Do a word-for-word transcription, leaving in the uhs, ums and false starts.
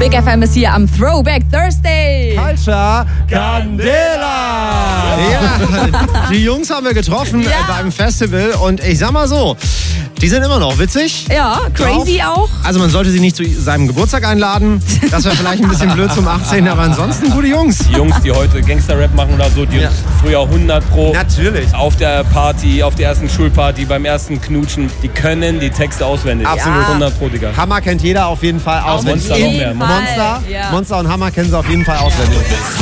Big F M ist hier am Throwback Thursday. Culture Candela! Ja, die Jungs haben wir getroffen Ja. äh, beim Festival und ich sag mal so, die sind immer noch witzig. Ja, crazy Drauf. auch. Also man sollte sie nicht zu seinem Geburtstag einladen. Das wäre vielleicht ein bisschen blöd zum achtzehnten aber ansonsten gute Jungs. Die Jungs, die heute Gangster-Rap machen oder so, die Ja. uns früher hundert Pro Natürlich. auf der Party, auf der ersten Schulparty, beim ersten Knutschen, die können die Texte auswendig. Absolut. hundert Pro, Digga. Hammer kennt jeder auf jeden Fall auswendig. Monster noch mehr. Monster, Ja. Monster und Hammer kennen sie auf jeden Fall auswendig.